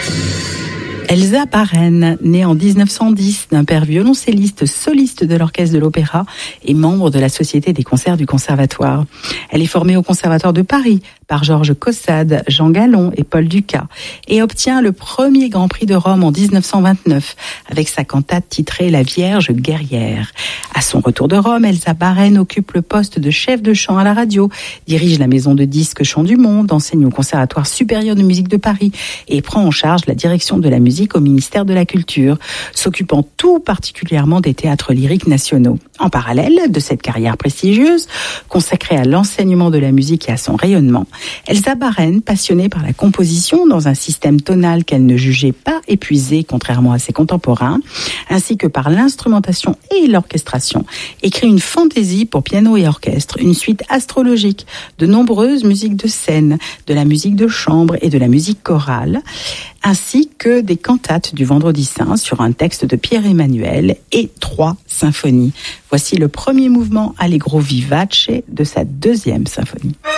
Elsa Baren, née en 1910 d'un père violoncelliste soliste de l'orchestre de l'Opéra et membre de la Société des concerts du Conservatoire. Elle est formée au Conservatoire de Paris par Georges Caussade, Jean Gallon et Paul Dukas et obtient le premier Grand Prix de Rome en 1929 avec sa cantate titrée La Vierge guerrière. À son retour de Rome, Elsa Baren occupe le poste de chef de chant à la radio, dirige la maison de disques Chants du Monde, enseigne au Conservatoire supérieur de musique de Paris et prend en charge la direction de la musique au ministère de la Culture, s'occupant tout particulièrement des théâtres lyriques nationaux. En parallèle de cette carrière prestigieuse, consacrée à l'enseignement de la musique et à son rayonnement, Elsa Baren, passionnée par la composition dans un système tonal qu'elle ne jugeait pas épuisé, contrairement à ses contemporains, ainsi que par l'instrumentation et l'orchestration, écrit une fantaisie pour piano et orchestre, une suite astrologique, de nombreuses musiques de scène, de la musique de chambre et de la musique chorale, ainsi que des cantates du Vendredi Saint sur un texte de Pierre-Emmanuel et 3 symphonies. Voici le premier mouvement Allegro vivace de sa 2e symphonie.